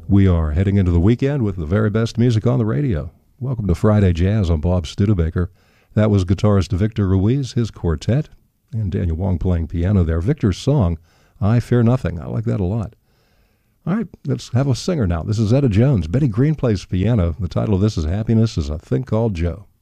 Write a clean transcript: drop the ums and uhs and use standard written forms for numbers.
We are heading into the weekend with the very best music on the radio. Welcome to Friday Jazz on Bob Studebaker. That was guitarist Victor Ruiz, his quartet, and Daniel Wong playing piano there. Victor's song, I Fear Nothing. I like that a lot. All right, let's have a singer now. This is Etta Jones. Betty Green plays piano. The title of this is Happiness is a Thing Called Joe.